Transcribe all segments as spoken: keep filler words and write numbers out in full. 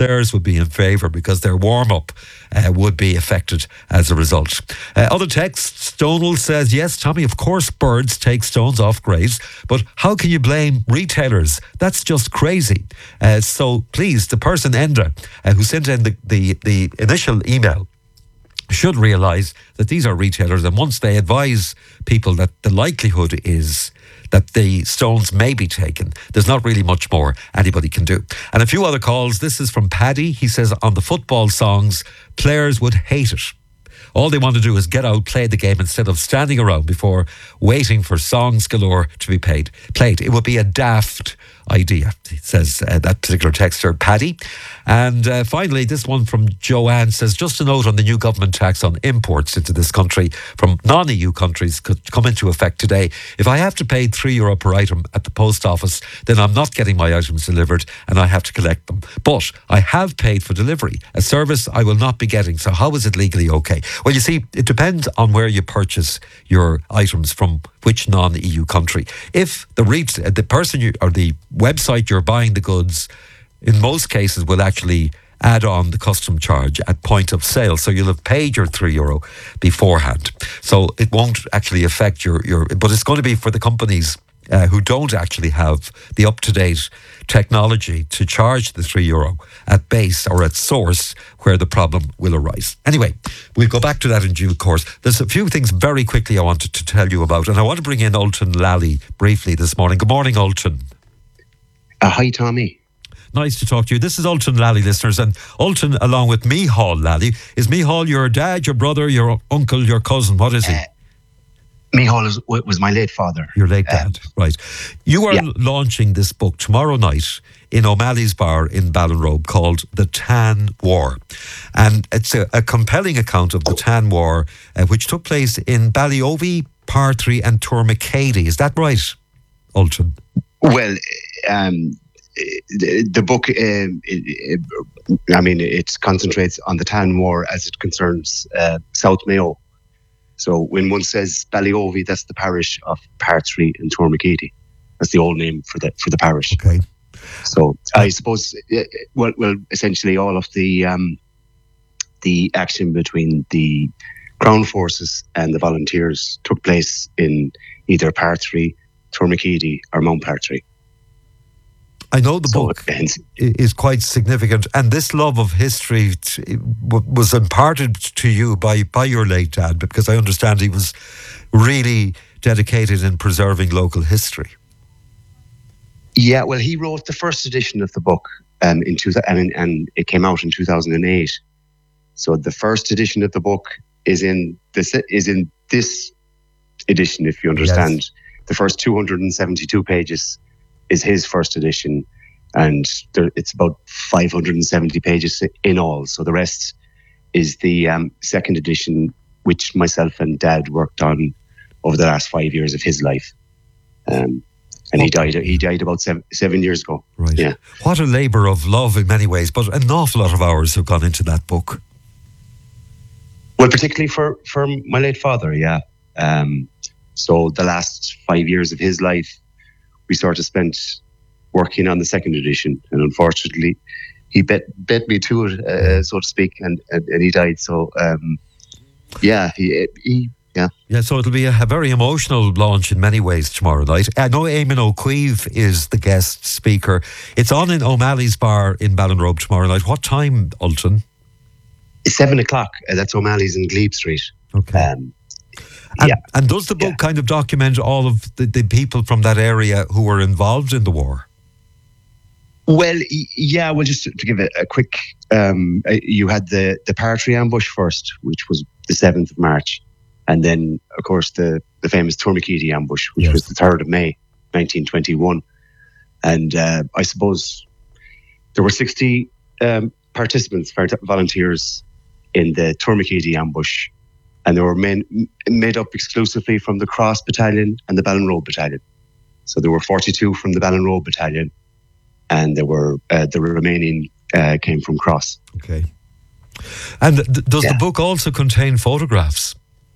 players would be in favour because their warm-up uh, would be affected as a result. Uh, other texts, Stonewall says, yes, Tommy, of course birds take stones off graves, but how can you blame retailers? That's just crazy. Uh, so please, the person, Enda, uh, who sent in the, the, the initial email, should realise that these are retailers, and once they advise people that the likelihood is that the stones may be taken, there's not really much more anybody can do. And a few other calls. This is from Paddy. He says, on the football songs, players would hate it. All they want to do is get out, play the game instead of standing around before waiting for songs galore to be paid, played. It would be a daft idea, says uh, that particular texter, Paddy. And uh, finally, this one from Joanne says, just a note on the new government tax on imports into this country from non-E U countries could come into effect today. If I have to pay three euro per item at the post office, then I'm not getting my items delivered and I have to collect them. But I have paid for delivery, a service I will not be getting. So how is it legally okay? Well, you see, it depends on where you purchase your items from, which non-E U country. If the re- the person you, or the website you're buying the goods, in most cases will actually add on the custom charge at point of sale. So you'll have paid your three euro beforehand. So it won't actually affect your, your but it's going to be for the companies uh, who don't actually have the up-to-date technology to charge the three euro at base or at source where the problem will arise. Anyway, we'll go back to that in due course. There's a few things very quickly I wanted to tell you about, and I want to bring in Ultan Lally briefly this morning. Good morning, Ultan. Uh, hi, Tommy. Nice to talk to you. This is Ultan Lally, listeners, and Ultan, along with Micheál Lally. Is Micheál your dad, your brother, your uncle, your cousin? What is he? Uh, Micheál is, was my late father. Your late dad, um, right. You are yeah. launching this book tomorrow night in O'Malley's Bar in Ballinrobe called The Tan War. And it's a, a compelling account of the Tan War, uh, which took place in Ballyovey, Parthree and Tourmacady. Is that right, Ultan? Well, um, the, the book, um, it, it, I mean, it concentrates on the Tan War as it concerns uh, South Mayo. So when one says Ballyovey, that's the parish of Parthree and Tourmacady. That's the old name for the for the parish. Okay. So I suppose, uh, well, well, essentially all of the um, the action between the Crown Forces and the volunteers took place in either Parthree, Tourmacady or Mount Parthree. I know the so, book is quite significant, and this love of history t- was imparted to you by, by your late dad, because I understand he was really dedicated in preserving local history. Yeah, well, he wrote the first edition of the book, um, in two, and, and it came out in two thousand eight. So the first edition of the book is in this is in this edition, if you understand. Yes. The first two hundred seventy-two pages is his first edition, and there, it's about five hundred seventy pages in all. So the rest is the um, second edition, which myself and Dad worked on over the last five years of his life. Um, and he died. He died about seven, seven years ago. Right. Yeah. What a labour of love in many ways, but an awful lot of hours have gone into that book. Well, particularly for for my late father. Yeah. Um, so the last five years of his life, we sort of spent working on the second edition, and unfortunately, he bet bet me to it, uh, so to speak, and, and, and he died. So, um, yeah, he, he, yeah, yeah. So it'll be a, a very emotional launch in many ways tomorrow night. I know Eamon O'Queeve is the guest speaker. It's on in O'Malley's Bar in Ballinrobe tomorrow night. What time, Ultan? It's seven o'clock. Uh, that's O'Malley's in Glebe Street. Okay. Um, And, yeah. and does the book yeah. kind of document all of the, the people from that area who were involved in the war? Well, yeah, well, just to, to give a, a quick, um, you had the, the Parthree ambush first, which was the seventh of March. And then, of course, the, the famous Tourmacady ambush, which yes. was the third of May, nineteen twenty-one. And uh, I suppose there were sixty um, participants, volunteers in the Tourmacady ambush. And they were men, made up exclusively from the Cross Battalion and the Ballinrobe Battalion. So there were forty-two from the Ballinrobe Battalion, and there were uh, the remaining uh, came from Cross. Okay. And th- does yeah. the book also contain photographs?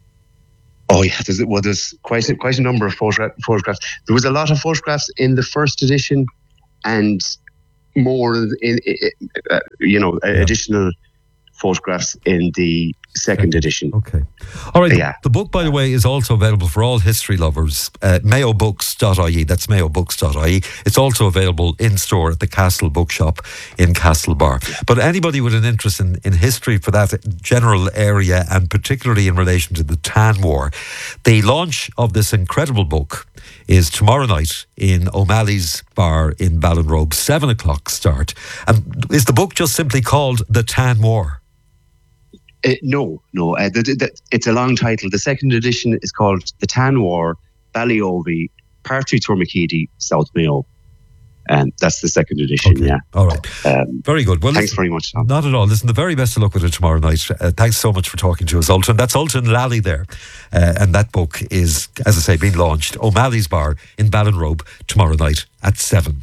Oh yeah, there's well, there's quite a, quite a number of photogra- photographs. There was a lot of photographs in the first edition, and more, in, in, in uh, you know, Yeah. additional photographs in the second edition. Okay. All right. Yeah. The book, by the way, is also available for all history lovers. Uh, mayo books dot I E. That's mayo books dot I E. It's also available in store at the Castle Bookshop in Castlebar. But anybody with an interest in, in history for that general area, and particularly in relation to the Tan War, the launch of this incredible book is tomorrow night in O'Malley's Bar in Ballinrobe, seven o'clock start. And is the book just simply called The Tan War? Uh, no, no. Uh, the, the, it's a long title. The second edition is called The Tan War, Ballyovi, Partry Tourmakeedy, South Mayo. And that's the second edition, Okay. yeah. All right. Um, Very good. Well, thanks listen, very much, Tom. Not at all. Listen, the very best of luck with it tomorrow night. Uh, thanks so much for talking to us, Ultan. That's Ultan Lally there. Uh, and that book is, as I say, being launched. O'Malley's Bar in Ballinrobe tomorrow night at seven.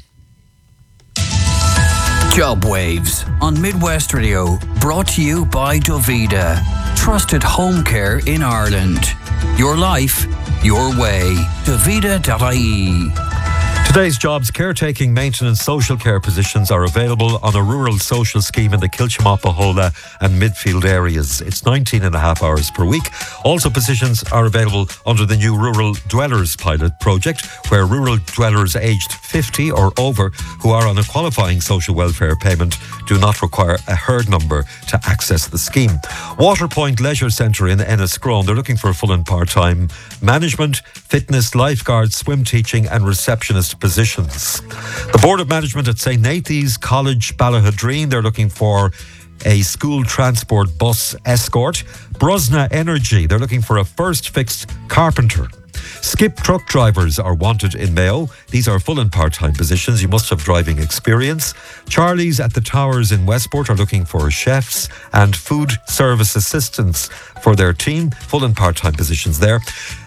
Job Waves on Midwest Radio, brought to you by Dovida. Trusted home care in Ireland. Your life, your way. Dovida dot I E. Today's jobs, caretaking, maintenance, social care positions are available on a rural social scheme in the Kilchamapahola and Midfield areas. It's nineteen and a half hours per week. Also, positions are available under the new Rural Dwellers Pilot Project, where rural dwellers aged fifty or over who are on a qualifying social welfare payment do not require a herd number to access the scheme. Waterpoint Leisure Centre in Enniscrone, they're looking for full and part-time management, fitness, lifeguard, swim teaching and receptionist positions. The Board of Management at Saint Nathan's College, Ballahadreen, they're looking for a school transport bus escort. Brosna Energy, they're looking for a first fixed carpenter. Skip truck drivers are wanted in Mayo. These are full and part-time positions. You must have driving experience. Charlie's at the Towers in Westport are looking for chefs and food service assistants for their team. Full and part-time positions there.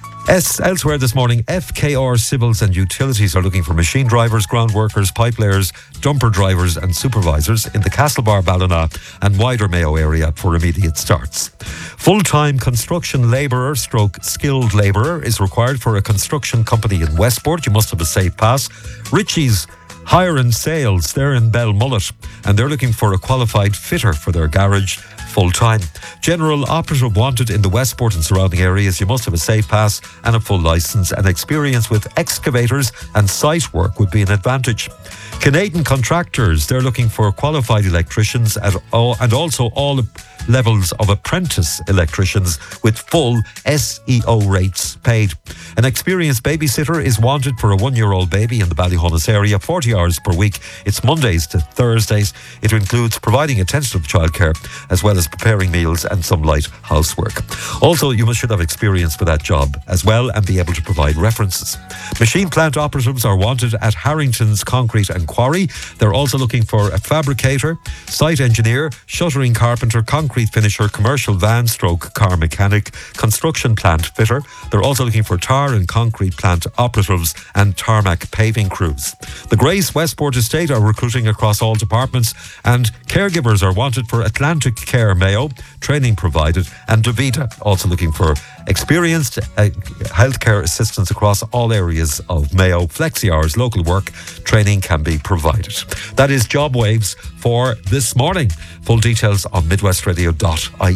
S, elsewhere this morning, F K R Civils and Utilities are looking for machine drivers, ground workers, pipe layers, dumper drivers and supervisors in the Castlebar, Ballina and wider Mayo area for immediate starts. Full-time construction labourer stroke skilled labourer is required for a construction company in Westport. You must have a safe pass. Richie's Hire and Sales, they're in Belmullet, and they're looking for a qualified fitter for their garage full-time. General operative wanted in the Westport and surrounding areas. You must have a safe pass and a full licence, and experience with excavators and site work would be an advantage. Canadian Contractors, they're looking for qualified electricians at all, and also all levels of apprentice electricians with full S E O rates paid. An experienced babysitter is wanted for a one-year-old baby in the Ballyhonus area, forty hours per week. It's Mondays to Thursdays. It includes providing attentive childcare as well as preparing meals and some light housework. Also, you must should have experience for that job as well and be able to provide references. Machine plant operatives are wanted at Harrington's Concrete and Quarry. They're also looking for a fabricator, site engineer, shuttering carpenter, concrete finisher, commercial van stroke car mechanic, construction plant fitter. They're also looking for tar and concrete plant operatives and tarmac paving crews. The Grace Westport Estate are recruiting across all departments, and caregivers are wanted for Atlantic Care Mayo, training provided, and Dovida also looking for experienced uh, healthcare assistants across all areas of Mayo. Flexi hours, local work, training can be provided. That is Job Waves for this morning. Full details on midwest radio dot I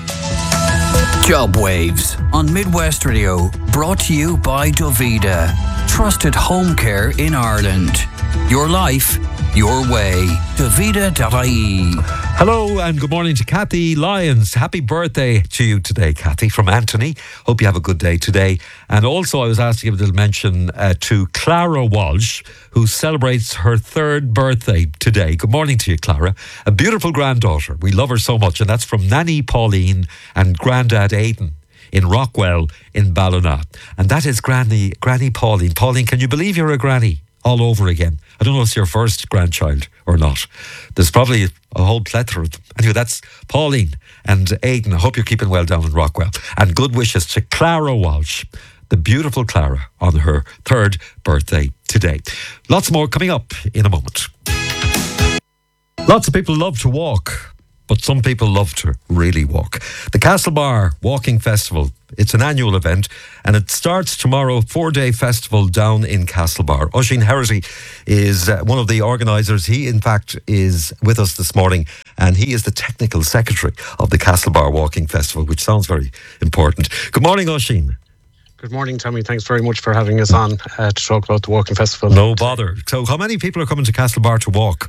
E. Job Waves on Midwest Radio, brought to you by Dovida. Trusted home care in Ireland. Your life, your way. Dovida dot I E. Hello and good morning to Kathy Lyons. Happy birthday to you today, Kathy, from Anthony. Hope you have a good day today. And also I was asked to give a little mention uh, to Clara Walsh, who celebrates her third birthday today. Good morning to you, Clara. A beautiful granddaughter. We love her so much. And that's from Nanny Pauline and Grandad Aidan in Rockwell in Ballina. And that is Granny, Granny Pauline. Pauline, can you believe you're a granny? All over again. I don't know if it's your first grandchild or not. There's probably a whole plethora of them. Anyway, that's Pauline and Aidan. I hope you're keeping well down in Rockwell. And good wishes to Clara Walsh, the beautiful Clara, on her third birthday today. Lots more coming up in a moment. Lots of people love to walk, but some people love to really walk. The Castlebar Walking Festival, it's an annual event, and it starts tomorrow, four-day festival down in Castlebar. Oisín Herity is uh, one of the organisers. He, in fact, is with us this morning, and he is the technical secretary of the Castlebar Walking Festival, which sounds very important. Good morning, Oisín. Good morning, Tommy. Thanks very much for having us on uh, to talk about the Walking Festival. No bother. So how many people are coming to Castlebar to walk?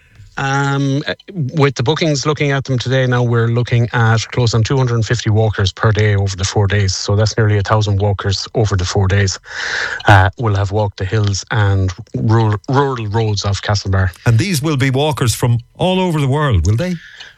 Um, with the bookings, looking at them today now, we're looking at close on two hundred fifty walkers per day over the four days. So that's nearly a thousand walkers over the four days. Uh, will have walked the hills and rural, rural roads of Castlebar. And these will be walkers from all over the world, will they?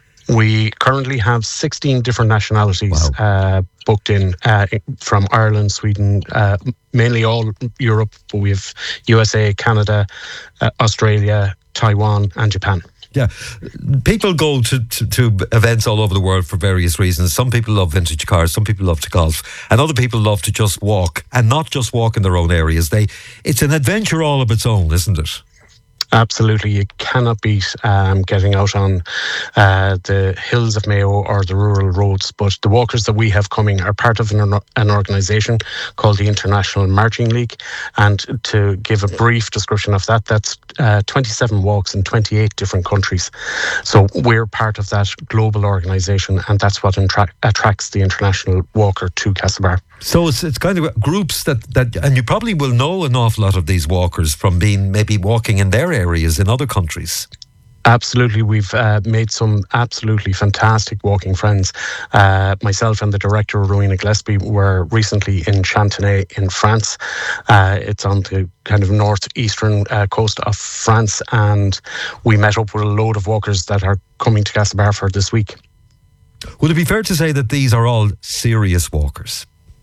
We currently have sixteen different nationalities Wow. uh, booked in uh, from Ireland, Sweden, uh, mainly all Europe, but we have U S A, Canada, uh, Australia, Taiwan and Japan. Yeah, people go to, to, to events all over the world for various reasons. Some people love vintage cars, some people love to golf, and other people love to just walk, and not just walk in their own areas. They, it's an adventure all of its own, isn't it? Absolutely, you cannot beat um, getting out on uh, the hills of Mayo or the rural roads. But the walkers that we have coming are part of an, an organisation called the International Marching League. And to give a brief description of that, that's uh, twenty-seven walks in twenty-eight different countries. So we're part of that global organisation, and that's what attra- attracts the international walker to Castlebar. So it's it's kind of groups that, that, and you probably will know an awful lot of these walkers from being maybe walking in their areas in other countries. Absolutely. We've uh, made some absolutely fantastic walking friends. Uh, myself and the director, Rowena Gillespie, were recently in Chantenay in France. Uh, it's on the kind of northeastern uh, coast of France, and we met up with a load of walkers that are coming to Castlebar for this week. Would it be fair to say that these are all serious walkers?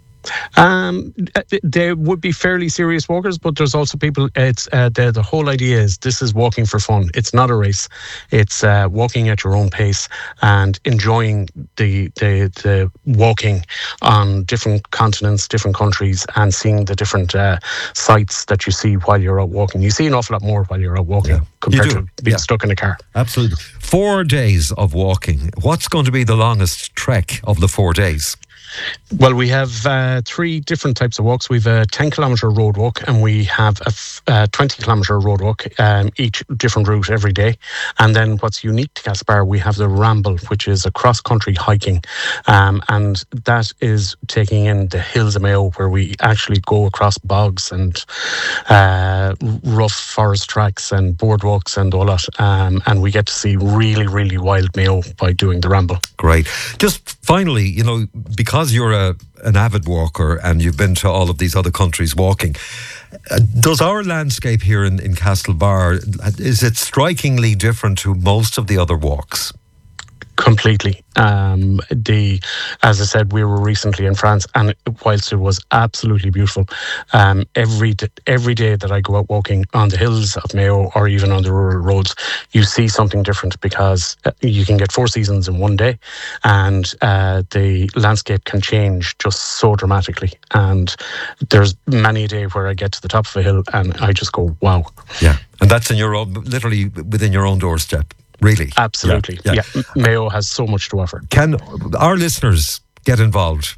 Um, they would be fairly serious walkers, but there's also people. It's uh, the the whole idea is this is walking for fun. It's not a race. It's uh, walking at your own pace and enjoying the the the walking on different continents, different countries, and seeing the different uh, sights that you see while you're out walking. You see an awful lot more while you're out walking Yeah. compared You to do. being Yeah. stuck in a car. Absolutely. Four days of walking. What's going to be the longest trek of the four days? Well, we have uh, three different types of walks. We have a ten kilometre road walk and we have a f- uh, twenty kilometre road walk, um, each different route every day. And then what's unique to Castlebar, we have the Ramble, which is a cross-country hiking. Um, and that is taking in the hills of Mayo, where we actually go across bogs and uh, rough forest tracks and boardwalks and all that. Um, and we get to see really, really wild Mayo by doing the Ramble. Great. Just finally, you know, because you're a, an avid walker and you've been to all of these other countries walking, uh, does our landscape here in, in Castlebar, is it strikingly different to most of the other walks? Completely. Um, the, as I said, we were recently in France, and whilst it was absolutely beautiful, um, every d- every day that I go out walking on the hills of Mayo or even on the rural roads, you see something different, because you can get four seasons in one day, and uh, the landscape can change just so dramatically. And there's many a day where I get to the top of a hill and I just go, wow. Yeah, and that's in your own, literally within your own doorstep. Really? Absolutely. Yeah, Yeah. yeah. yeah. Mayo has so much to offer. Can our listeners get involved?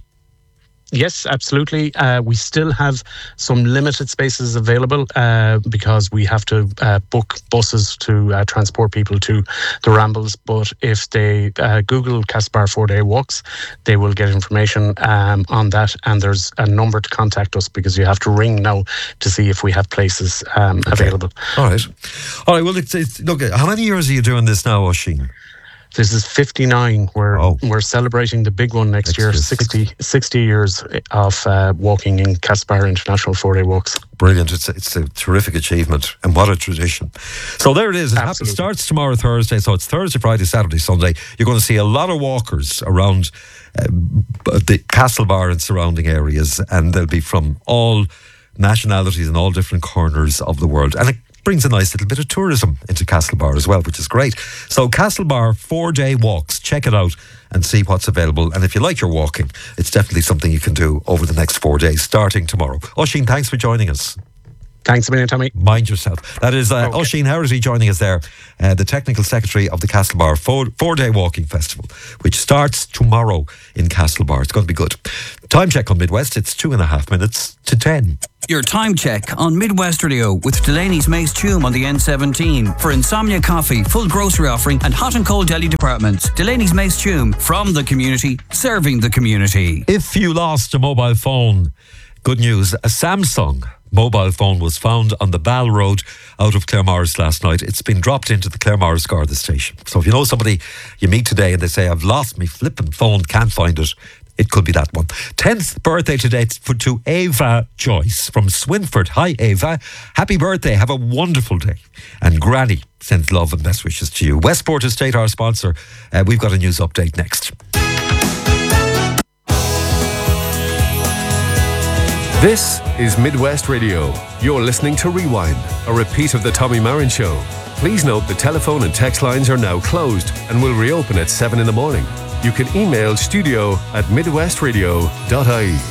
Yes, absolutely. Uh, we still have some limited spaces available uh, because we have to uh, book buses to uh, transport people to the Rambles. But if they uh, Google Castlebar four-day walks, they will get information um, on that. And there's a number to contact us, because you have to ring now to see if we have places um, Okay. available. All right. All right. Well, it's, it's, look, how many years are you doing this now, Oisín? This is fifty-nine. We're Oh. we're celebrating the big one next, Next year. year, sixty, sixty years of uh, walking in Castlebar International four-day walks. Brilliant. It's, it's a terrific achievement, and what a tradition. So there it is. It happens, Absolutely. starts tomorrow, Thursday. So it's Thursday, Friday, Saturday, Sunday. You're going to see a lot of walkers around uh, the Castlebar and surrounding areas, and they'll be from all nationalities and all different corners of the world. And it brings a nice little bit of tourism into Castlebar as well, which is great. So Castlebar four-day walks. Check it out and see what's available. And if you like your walking, it's definitely something you can do over the next four days, starting tomorrow. Oisín, thanks for joining us. Thanks a million, Tommy. Mind yourself. That is uh, Okay. Oisin Herity joining us there, uh, the technical secretary of the Castlebar four, four-day walking festival, which starts tomorrow in Castlebar. It's going to be good. Time check on Midwest. It's two and a half minutes to ten. Your time check on Midwest Radio with Delaney's Mace Tume on the N seventeen. For Insomnia Coffee, full grocery offering and hot and cold deli departments. Delaney's Mace Tume, from the community, serving the community. If you lost a mobile phone, good news, a Samsung mobile phone was found on the Ball Road out of Claremorris last night. It's been dropped into the Claremorris Garda station. So if you know somebody you meet today and they say, I've lost my flipping phone, can't find it, it could be that one. tenth birthday today for, to Ava Joyce from Swinford. Hi, Ava. Happy birthday. Have a wonderful day. And Granny sends love and best wishes to you. Westport Estate, our sponsor. Uh, we've got a news update next. This is Midwest Radio. You're listening to Rewind, a repeat of the Tommy Marin Show. Please note the telephone and text lines are now closed and will reopen at seven in the morning. You can email studio at midwestradio dot I E.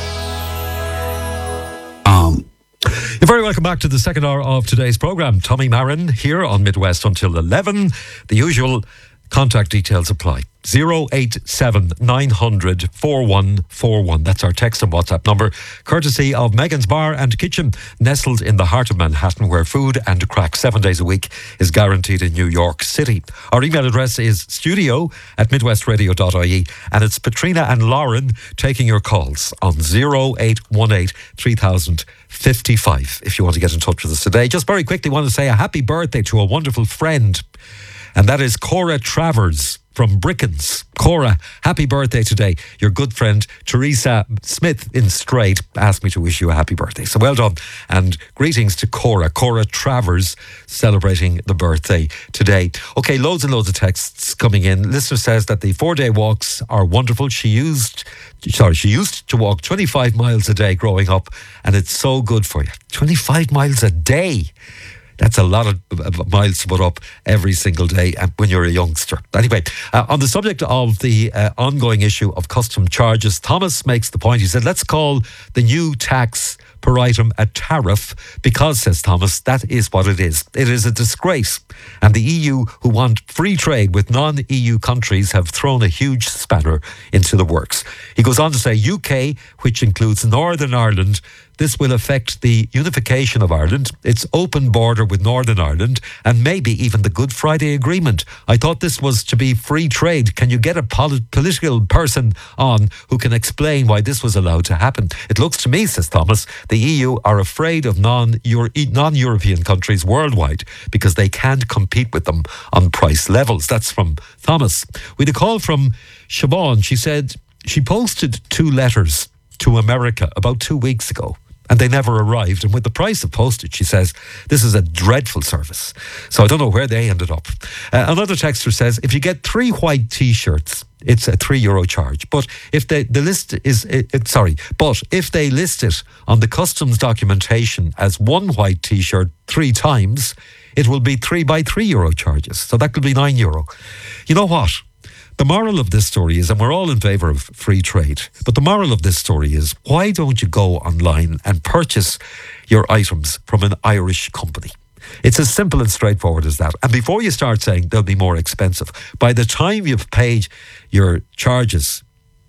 Um, You're very welcome back to the second hour of today's programme. Tommy Marin here on Midwest until eleven. The usual contact details apply. zero eight seven nine hundred forty-one forty-one. That's our text and WhatsApp number, courtesy of Megan's Bar and Kitchen, nestled in the heart of Manhattan, where food and crack seven days a week is guaranteed in New York City. Our email address is studio at midwestradio dot I E, and it's Patrina and Lauren taking your calls on zero eight one eight three thousand fifty-five if you want to get in touch with us today. Just very quickly want to say a happy birthday to a wonderful friend, and that is Cora Travers from Brickens. Cora, happy birthday today. Your good friend Teresa Smith in Strait asked me to wish you a happy birthday. So well done. And greetings to Cora. Cora Travers celebrating the birthday today. Okay, loads and loads of texts coming in. Listener says that the four-day walks are wonderful. She used, sorry, she used to walk twenty-five miles a day growing up, and it's so good for you. twenty-five miles a day. That's a lot of, of miles to put up every single day when you're a youngster. Anyway, uh, on the subject of the uh, ongoing issue of custom charges, Thomas makes the point. He said, let's call the new tax per item a tariff because, says Thomas, that is what it is. It is a disgrace. And the E U, who want free trade with non-E U countries, have thrown a huge spanner into the works. He goes on to say, U K, which includes Northern Ireland, this will affect the unification of Ireland, its open border with Northern Ireland, and maybe even the Good Friday Agreement. I thought this was to be free trade. Can you get a polit- political person on who can explain why this was allowed to happen? It looks to me, says Thomas, the E U are afraid of non-Euro- non-European countries worldwide because they can't compete with them on price levels. That's from Thomas. We had a call from Siobhan. She said she posted two letters to America about two weeks ago, and they never arrived. And with the price of postage, she says, this is a dreadful service. So I don't know where they ended up. Uh, another texter says, if you get three white T-shirts, it's a three euro charge. But if they, the list is, it, it, sorry, but if they list it on the customs documentation as one white T-shirt three times, it will be three by three euro charges. So that could be nine euro. You know what? The moral of this story is, and we're all in favour of free trade, but the moral of this story is, why don't you go online and purchase your items from an Irish company? It's as simple and straightforward as that. And before you start saying they'll be more expensive, by the time you've paid your charges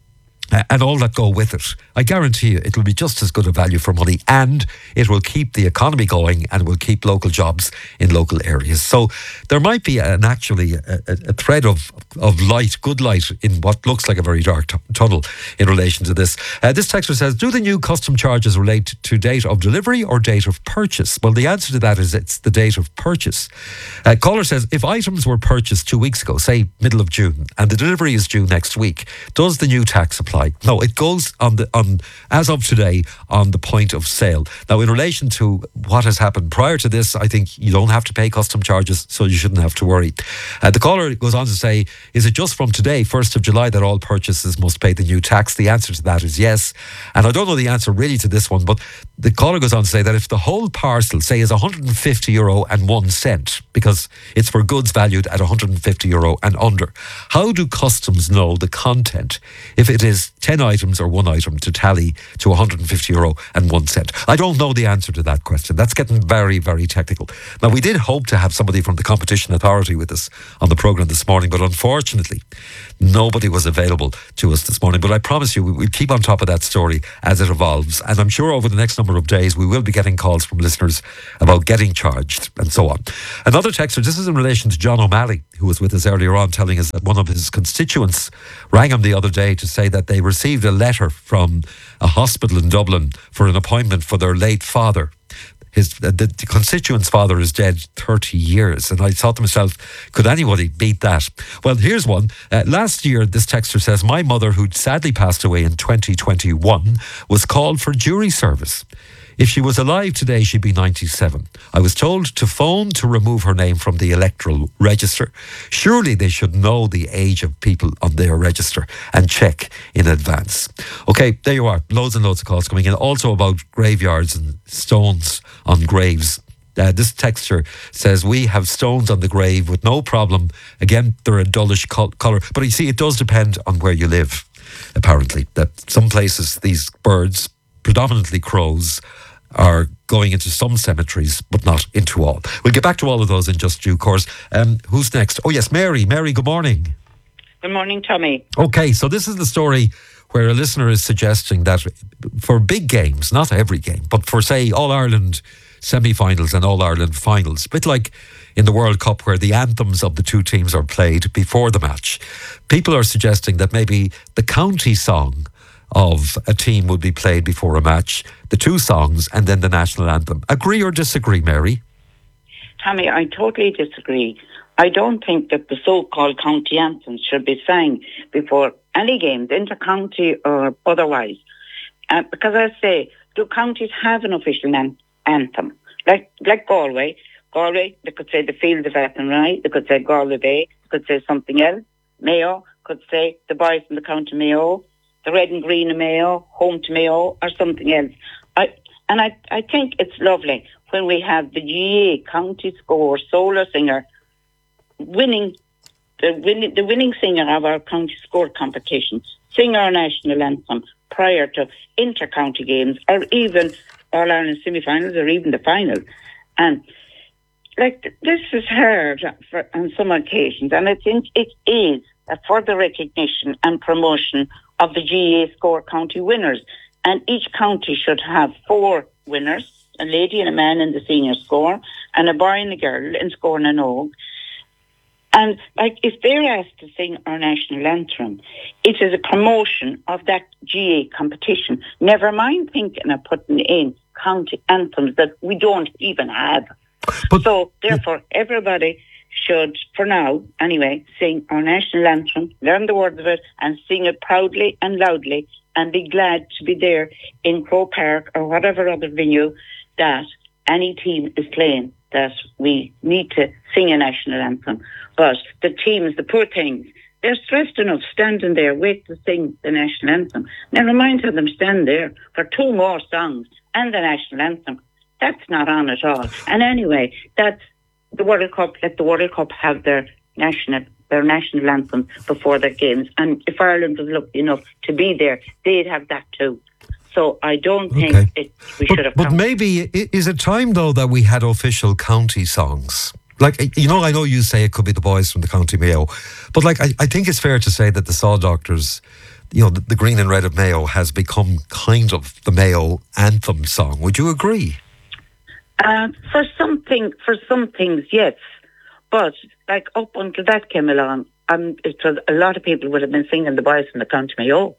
uh, and all that go with it, I guarantee you it will be just as good a value for money, and it will keep the economy going and will keep local jobs in local areas. So there might be an actually a, a thread of, of light, good light, in what looks like a very dark t- tunnel in relation to this. Uh, this texter says, do the new custom charges relate to date of delivery or date of purchase? Well, the answer to that is it's the date of purchase. Uh, caller says, if items were purchased two weeks ago, say middle of June, and the delivery is due next week, does the new tax apply? No, it goes on the on as of today on the point of sale. Now, in relation to what has happened prior to this, I think you don't have to pay custom charges, so you shouldn't have to worry. Uh, the caller goes on to say, is it just from today, first of July, that all purchases must pay the new tax? The answer to that is yes. And I don't know the answer really to this one, but the caller goes on to say that if the whole parcel, say, is one hundred fifty euro and one cent, because it's for goods valued at one hundred fifty euro and under, how do customs know the content if it is ten items or one item to tally to one hundred fifty euro and one cent? I don't know the answer to that question. That's getting very, very technical. Now, we did hope to have somebody from the Competition Authority with us on the programme this morning, but unfortunately, nobody was available to us this morning. But I promise you, we'll keep on top of that story as it evolves. And I'm sure over the next number of days, we will be getting calls from listeners about getting charged and so on. Another texter, this is in relation to John O'Malley, who was with us earlier on, telling us that one of his constituents rang him the other day to say that they received a letter from a hospital in Dublin for an appointment for their late father. His the, the constituent's father is dead thirty years, and I thought to myself, could anybody beat that? Well, here's one. Uh, last year, this texter says, my mother, who sadly passed away in twenty twenty-one, was called for jury service. If she was alive today, she'd be ninety-seven. I was told to phone to remove her name from the electoral register. Surely they should know the age of people on their register and check in advance. Okay, there you are. Loads and loads of calls coming in. Also about graveyards and stones on graves. Uh, this texter says, we have stones on the grave with no problem. Again, they're a dullish col- colour. But you see, it does depend on where you live, apparently. That some places, these birds, predominantly crows, are going into some cemeteries, but not into all. We'll get back to all of those in just due course. Um, who's next? Oh yes, Mary. Mary, good morning. Good morning, Tommy. Okay, so this is the story where a listener is suggesting that for big games, not every game, but for, say, All-Ireland semi-finals and All-Ireland finals, a bit like in the World Cup where the anthems of the two teams are played before the match, people are suggesting that maybe the county song of a team would be played before a match, the two songs, and then the national anthem. Agree or disagree, Mary? Tommy, I totally disagree. I don't think that the so-called county anthems should be sang before any games, inter-county or otherwise. Uh, because I say, do counties have an official an- anthem? Like like Galway. Galway, they could say the Fields of Athenry, they could say Galway Bay, they could say something else. Mayo could say the boys from the County Mayo, the red and green of Mayo, home to Mayo, or something else. I and I, I think it's lovely when we have the G A county score solar singer winning the winning the winning singer of our county score competition, sing our national anthem prior to inter-county games or even All Ireland semi-finals or even the final. And like this is hard for, on some occasions, and I think it is a further recognition and promotion of the G A score county winners. And each county should have four winners, a lady and a man in the senior score, and a boy and a girl in scoring and og. And like if they're asked to sing our national anthem, it is a promotion of that G A competition. Never mind thinking of putting in county anthems that we don't even have. But, so therefore, everybody should, for now anyway, sing our national anthem, learn the words of it, and sing it proudly and loudly, and be glad to be there in Crow Park or whatever other venue that any team is playing, that we need to sing a national anthem. But the teams, the poor things, they're stressed enough standing there, wait to sing the national anthem. Never mind how them stand there for two more songs and the national anthem. That's not on at all. And anyway, that's the World Cup. Let the World Cup have their national their national anthem before their games. And if Ireland was lucky enough to be there, they'd have that too. So I don't think okay. it, we but, should have. But come. maybe is it time though that we had official county songs? Like, you know, I know you say it could be the boys from the County Mayo, but like, I, I think it's fair to say that the Saw Doctors, you know, the, the green and red of Mayo has become kind of the Mayo anthem song. Would you agree? Uh, for something, for some things, yes. But like up until that came along, um, it was, a lot of people would have been singing the boys from the County Mayo.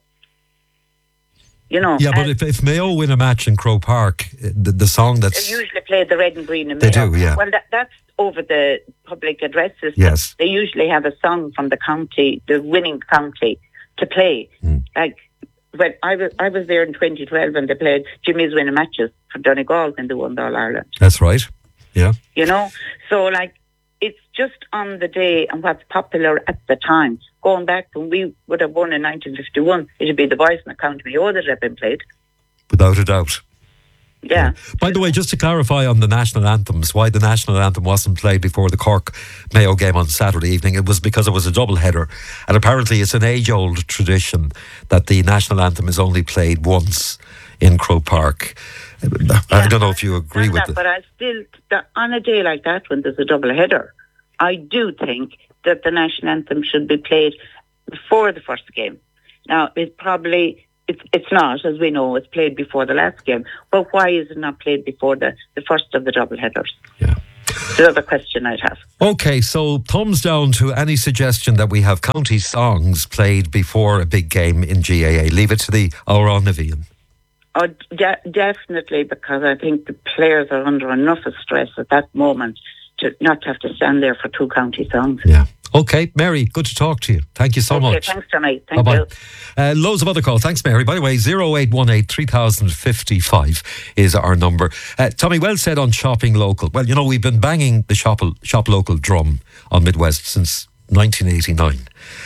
You know, yeah, but if, if Mayo win a match in Crow Park, the, the song that's... They usually play the red and green in Mayo. They do, yeah. Well, that, that's over the public address system. Yes. They usually have a song from the county, the winning county, to play. Mm. Like, when I was I was there in twenty twelve and they played Jimmy's winning matches for Donegal when they won the All Ireland. That's right, yeah. You know, so like, it's just on the day and what's popular at the time. Going back when we would have won in nineteen fifty-one, it'd be the boys in the County Mayo that had been played. Without a doubt. Yeah. By the way, just to clarify on the national anthems, why the national anthem wasn't played before the Cork Mayo game on Saturday evening, it was because it was a double header. And apparently it's an age-old tradition that the national anthem is only played once in Croke Park. Yeah, I don't know if you agree with that, it. But I still, on a day like that when there's a double header, I do think that the national anthem should be played before the first game. Now, it probably... It's it's not, as we know, it's played before the last game. But why is it not played before the, the first of the double headers? Yeah. The other question I'd have. Okay, so thumbs down to any suggestion that we have county songs played before a big game in G A A. Leave it to the Ára Nivian. Oh, de- definitely, because I think the players are under enough of stress at that moment to not have to stand there for two county songs. Yeah. Okay, Mary, good to talk to you. Thank you so okay, much. Thanks, Tommy. Thank Bye-bye. you. Uh, loads of other calls. Thanks, Mary. By the way, oh eight one eight, three thousand fifty-five is our number. Uh, Tommy, well said on shopping local. Well, you know, we've been banging the shop, shop local drum on Midwest since nineteen eighty-nine.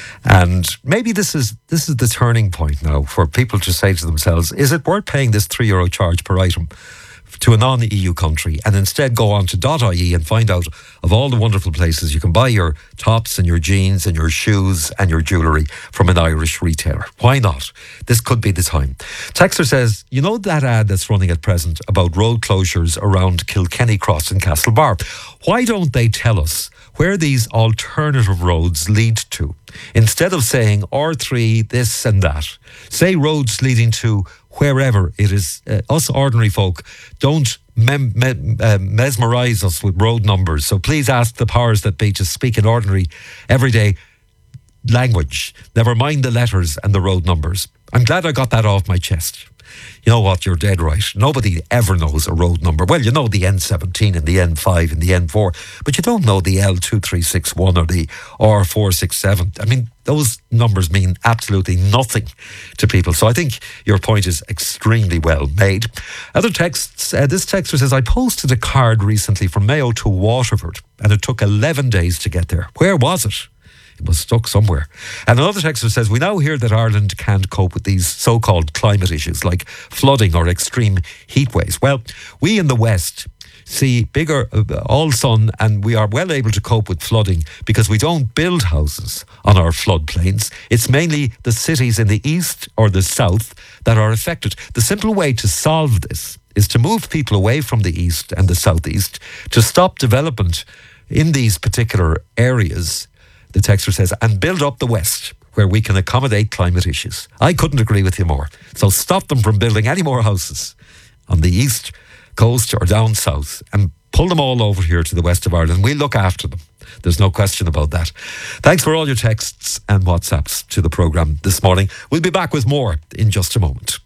And maybe this is this is the turning point now for people to say to themselves, is it worth paying this three euro charge per item to a non-E U country and instead go on to .ie and find out of all the wonderful places you can buy your tops and your jeans and your shoes and your jewellery from an Irish retailer. Why not? This could be the time. Texter says, you know that ad that's running at present about road closures around Kilkenny Cross and Castlebar? Why don't they tell us where these alternative roads lead to? Instead of saying R three, this and that, say roads leading to wherever it is. Uh, us ordinary folk don't mem- me- uh, mesmerise us with road numbers. So please ask the powers that be to speak in ordinary, everyday language. Never mind the letters and the road numbers. I'm glad I got that off my chest. You know what, you're dead right. Nobody ever knows a road number. Well, you know the N seventeen and the N five and the N four, but you don't know the L two three six one or the R four six seven. I mean, those numbers mean absolutely nothing to people. So I think your point is extremely well made. Other texts, uh, this texter says, I posted a card recently from Mayo to Waterford and it took eleven days to get there. Where was it? It was stuck somewhere. And another texter says, we now hear that Ireland can't cope with these so-called climate issues like flooding or extreme heat waves. Well, we in the West see bigger, uh, all sun, and we are well able to cope with flooding because we don't build houses on our floodplains. It's mainly the cities in the east or the south that are affected. The simple way to solve this is to move people away from the east and the southeast, to stop development in these particular areas, the texter says, and build up the west where we can accommodate climate issues. I couldn't agree with you more. So stop them from building any more houses on the east coast or down south and pull them all over here to the west of Ireland. We'll look after them. There's no question about that. Thanks for all your texts and WhatsApps to the programme this morning. We'll be back with more in just a moment.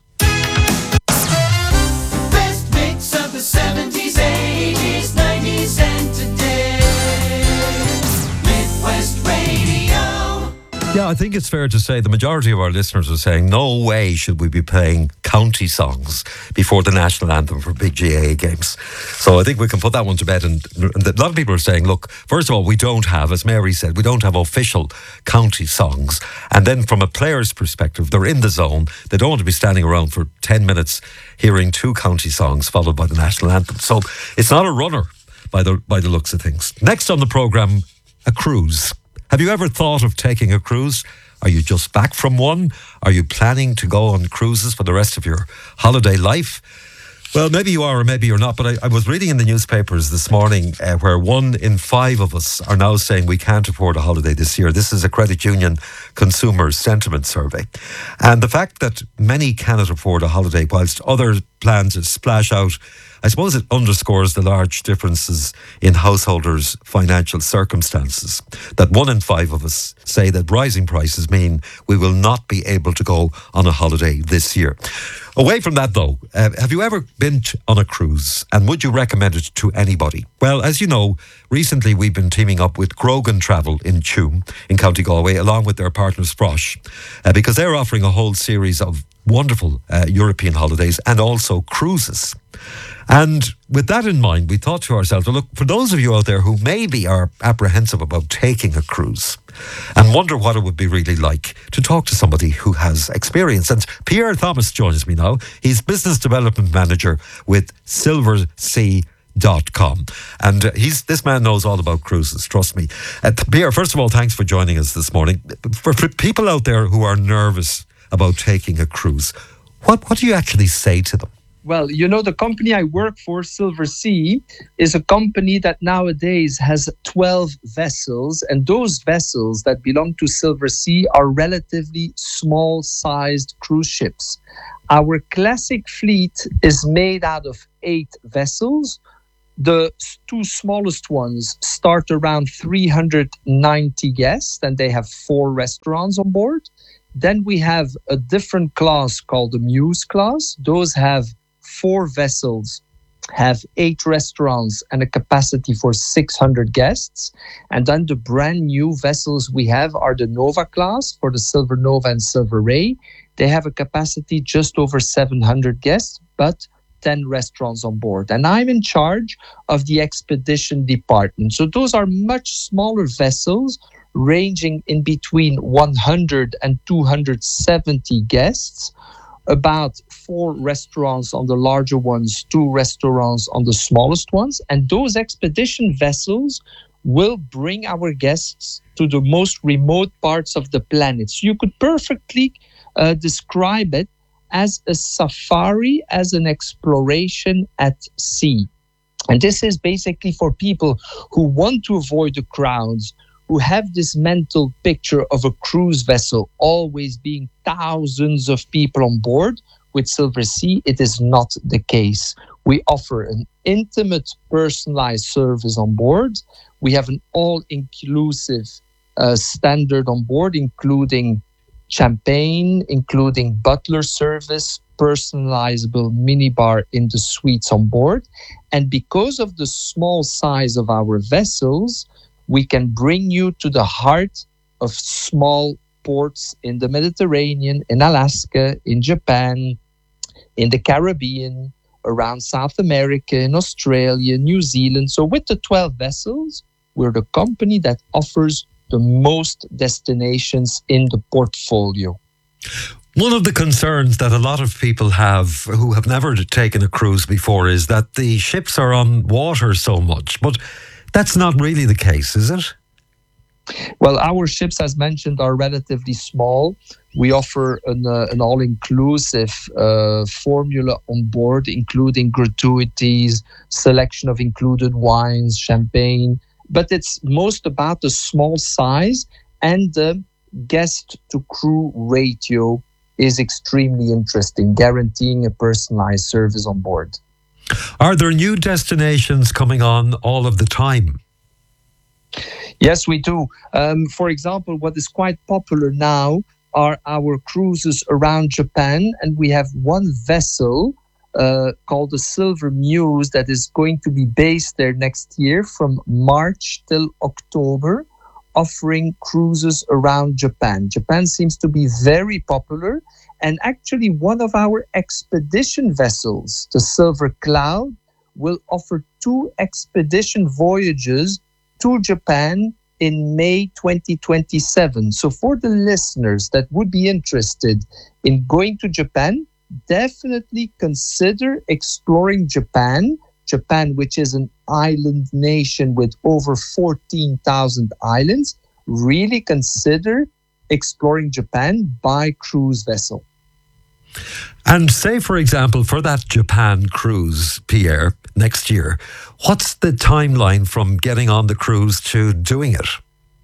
Best mix of the seventies, eighties, nineties and today. Midwest Radio. Yeah, I think it's fair to say the majority of our listeners are saying no way should we be playing county songs before the national anthem for big G A A games. So I think we can put that one to bed. And, and a lot of people are saying, look, first of all, we don't have, as Mary said, we don't have official county songs. And then from a player's perspective, they're in the zone. They don't want to be standing around for ten minutes hearing two county songs followed by the national anthem. So it's not a runner by the by the looks of things. Next on the programme, a cruise. Have you ever thought of taking a cruise? Are you just back from one? Are you planning to go on cruises for the rest of your holiday life? Well, maybe you are or maybe you're not, but I, I was reading in the newspapers this morning uh, where one in five of us are now saying we can't afford a holiday this year. This is a credit union consumer sentiment survey. And the fact that many cannot afford a holiday whilst others plan to splash out, I suppose it underscores the large differences in householders' financial circumstances. That one in five of us say that rising prices mean we will not be able to go on a holiday this year. Away from that though, uh, have you ever been t- on a cruise and would you recommend it to anybody? Well, as you know, recently we've been teaming up with Grogan Travel in Tuam in County Galway along with their partners Frosh uh, because they're offering a whole series of wonderful uh, European holidays and also cruises. And with that in mind, we thought to ourselves, well, look, for those of you out there who maybe are apprehensive about taking a cruise and wonder what it would be really like, to talk to somebody who has experience. And Pierre Thomas joins me now. He's Business Development Manager with Silver Sea dot com, and uh, he's this man knows all about cruises, trust me. uh, Pierre, first of all, thanks for joining us this morning. For, for people out there who are nervous about taking a cruise, what what do you actually say to them? Well, you know, the company I work for, Silver Sea, is a company that nowadays has twelve vessels, and those vessels that belong to Silver Sea are relatively small-sized cruise ships. Our classic fleet is made out of eight vessels. The two smallest ones start around three hundred ninety guests, and they have four restaurants on board. Then we have a different class called the Muse class. Those have four vessels, have eight restaurants, and a capacity for six hundred guests. And then the brand new vessels we have are the Nova class for the Silver Nova and Silver Ray. They have a capacity just over seven hundred guests, but ten restaurants on board. And I'm in charge of the expedition department. So those are much smaller vessels, ranging in between one hundred and two hundred seventy guests, about four restaurants on the larger ones, two restaurants on the smallest ones. And those expedition vessels will bring our guests to the most remote parts of the planet. So you could perfectly uh, describe it as a safari, as an exploration at sea. And this is basically for people who want to avoid the crowds, who have this mental picture of a cruise vessel always being thousands of people on board. With Silver Sea, it is not the case. We offer an intimate, personalized service on board. We have an all-inclusive uh, standard on board, including champagne, including butler service, personalizable minibar in the suites on board. And because of the small size of our vessels, we can bring you to the heart of small ports in the Mediterranean, in Alaska, in Japan, in the Caribbean, around South America, in Australia, New Zealand. So with the twelve vessels, we're the company that offers the most destinations in the portfolio. One of the concerns that a lot of people have who have never taken a cruise before is that the ships are on water so much. But that's not really the case, is it? Well, our ships, as mentioned, are relatively small. We offer an, uh, an all-inclusive uh, formula on board, including gratuities, selection of included wines, champagne. But it's most about the small size, and the guest-to-crew ratio is extremely interesting, guaranteeing a personalized service on board. Are there new destinations coming on all of the time? Yes, we do. Um, for example, what is quite popular now are our cruises around Japan, and we have one vessel uh, called the Silver Muse that is going to be based there next year from March till October, offering cruises around Japan. Japan seems to be very popular, and actually one of our expedition vessels, the Silver Cloud, will offer two expedition voyages to Japan in May twenty twenty-seven. So for the listeners that would be interested in going to Japan, definitely consider exploring Japan. Japan, which is an island nation with over fourteen thousand islands, really consider exploring Japan by cruise vessel. And say, for example, for that Japan cruise, Pierre, next year, what's the timeline from getting on the cruise to doing it?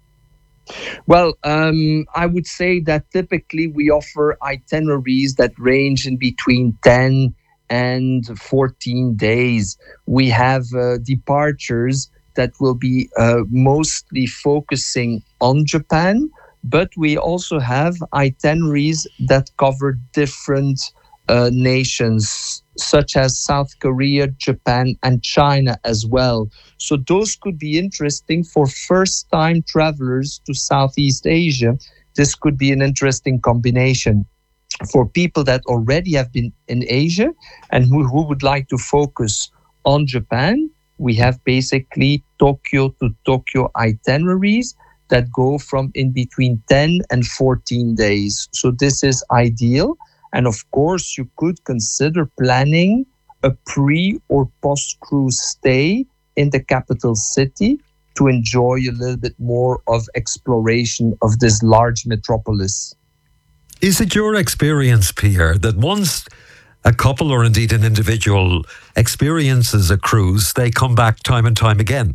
Well, um, I would say that typically we offer itineraries that range in between ten and fourteen days. We have uh, departures that will be uh, mostly focusing on Japan, but we also have itineraries that cover different uh, nations, such as South Korea, Japan, and China as well. So those could be interesting for first-time travelers to Southeast Asia. This could be an interesting combination. for people that already have been in Asia and who, who would like to focus on Japan, we have basically Tokyo to Tokyo itineraries that go from in between ten and fourteen days. So this is ideal. And of course, you could consider planning a pre or post-cruise stay in the capital city to enjoy a little bit more of exploration of this large metropolis. Is it your experience, Pierre, that once a couple or indeed an individual experiences a cruise, they come back time and time again?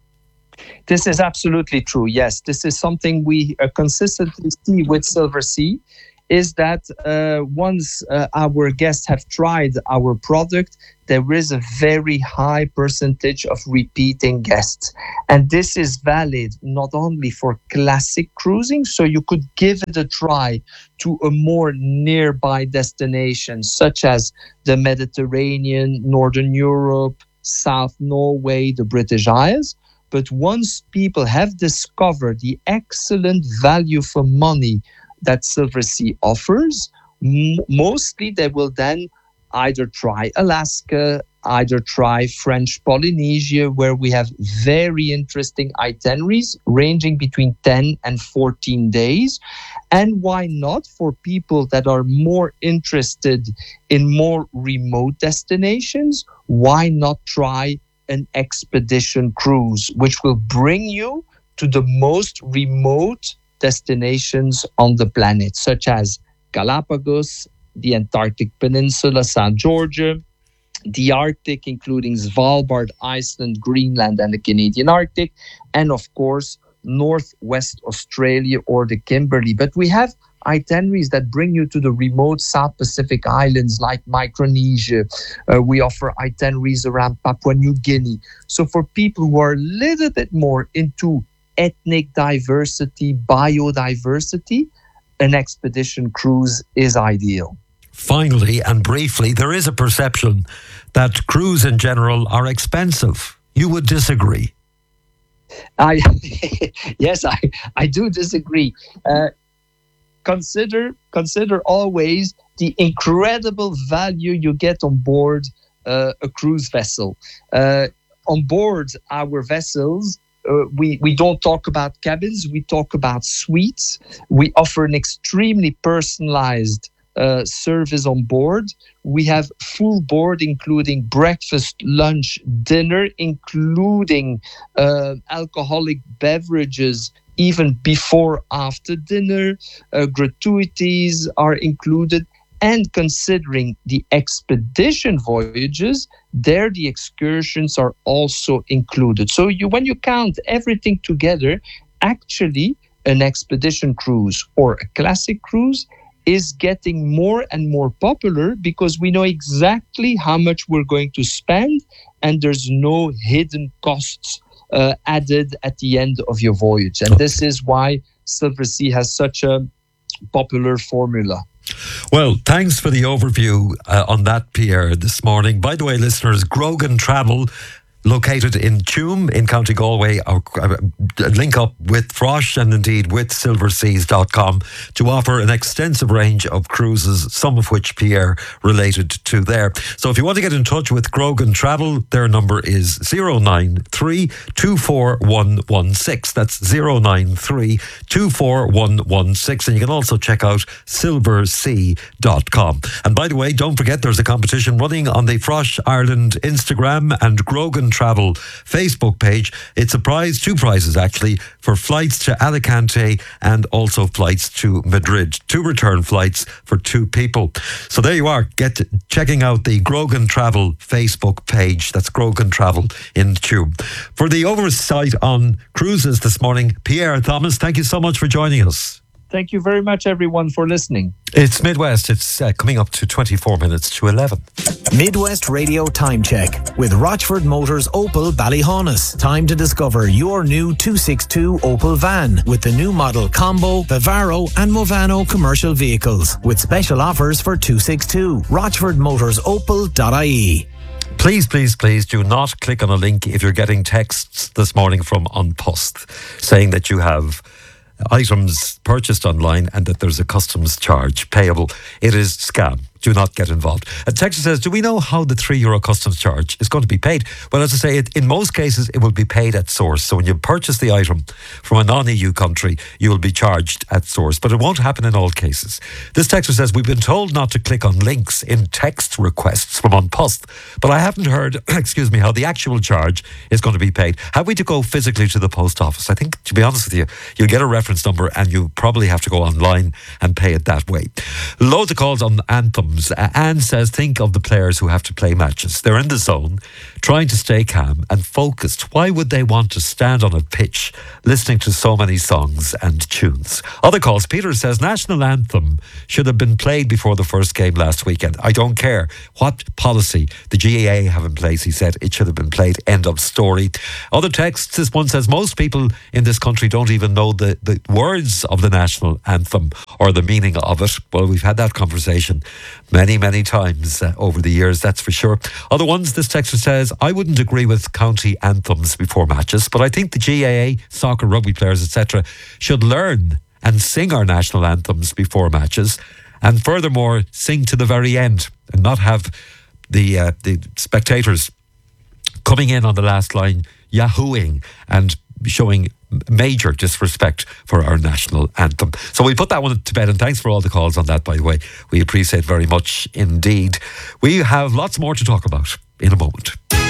This is absolutely true. Yes, this is something we uh, consistently see with Silversea, is that uh, once uh, our guests have tried our product, there is a very high percentage of repeating guests. And this is valid not only for classic cruising, so you could give it a try to a more nearby destination, such as the Mediterranean, Northern Europe, South Norway, the British Isles. But once people have discovered the excellent value for money that Silversea offers, m- mostly they will then either try Alaska, either try French Polynesia, where we have very interesting itineraries ranging between ten and fourteen days. And why not, for people that are more interested in more remote destinations, why not try an expedition cruise, which will bring you to the most remote destinations on the planet, such as Galapagos, the Antarctic Peninsula, Saint George, the Arctic, including Svalbard, Iceland, Greenland, and the Canadian Arctic, and of course, Northwest Australia or the Kimberley. But we have itineraries that bring you to the remote South Pacific islands like Micronesia. Uh, we offer itineraries around Papua New Guinea. So for people who are a little bit more into ethnic diversity, biodiversity, an expedition cruise is ideal. Finally and briefly, there is a perception that cruise in general are expensive. You would disagree? I yes, I, I do disagree. Uh, consider consider always the incredible value you get on board uh, a cruise vessel. Uh, on board our vessels, Uh, we, we don't talk about cabins, we talk about suites. We offer an extremely personalized uh, service on board. We have full board, including breakfast, lunch, dinner, including uh, alcoholic beverages, even before, after dinner. Uh, gratuities are included. And considering the expedition voyages, there the excursions are also included. So you, when you count everything together, actually an expedition cruise or a classic cruise is getting more and more popular because we know exactly how much we're going to spend and there's no hidden costs uh, added at the end of your voyage. And this is why Silversea has such a popular formula. Well, thanks for the overview uh, on that, Pierre, this morning. By the way, listeners, Grogan Travel, located in Tuam in County Galway, or, uh, link up with Frosh and indeed with silverseas dot com to offer an extensive range of cruises, some of which Pierre related to there. So if you want to get in touch with Grogan Travel, their number is zero nine three, two four one one six. That's zero nine three, two four one one six. And you can also check out silversea dot com. And by the way, don't forget there's a competition running on the Frosh Ireland Instagram and Grogan Travel Facebook page. It's a prize, two prizes actually, for flights to Alicante and also flights to Madrid. Two return flights for two people. So there you are. Get checking out the Grogan Travel Facebook page. That's Grogan Travel in Tuam. For the oversight on cruises this morning, Pierre Thomas, thank you so much for joining us. Thank you very much, everyone, for listening. It's Midwest. It's uh, coming up to twenty-four minutes to eleven. Midwest Radio Time Check with Rochford Motors Opel Ballyhaunis. Time to discover your new two sixty-two Opel van with the new model Combo, Vivaro and Movano commercial vehicles with special offers for two sixty-two. rochford motors opel dot I E. Please, please, please do not click on a link if you're getting texts this morning from An Post saying that you have items purchased online and that there's a customs charge payable. It is scam. Do not get involved. A texter says, do we know how the three euro customs charge is going to be paid? Well, as I say, it, in most cases, it will be paid at source. So when you purchase the item from a non-E U country, you will be charged at source. But it won't happen in all cases. This texter says, we've been told not to click on links in text requests from An Post, but I haven't heard, excuse me, how the actual charge is going to be paid. Have we to go physically to the post office? I think, to be honest with you, you'll get a reference number and you probably have to go online and pay it that way. Loads of calls on anthems. Uh, Anne says, think of the players who have to play matches. They're in the zone, trying to stay calm and focused. Why would they want to stand on a pitch listening to so many songs and tunes? Other calls. Peter says, national anthem should have been played before the first game last weekend. I don't care what policy the G A A have in place. He said it should have been played. End of story. Other texts. This one says, most people in this country don't even know the, the words of the national anthem or the meaning of it. Well, we've had that conversation many, many times uh, over the years, that's for sure. Other ones, this texter says, I wouldn't agree with county anthems before matches, but I think the G A A, soccer, rugby players, et cetera, should learn and sing our national anthems before matches, and furthermore, sing to the very end and not have the uh, the spectators coming in on the last line, yahooing and showing major disrespect for our national anthem. So we put that one to bed, and thanks for all the calls on that, by the way. We appreciate very much indeed. We have lots more to talk about in a moment.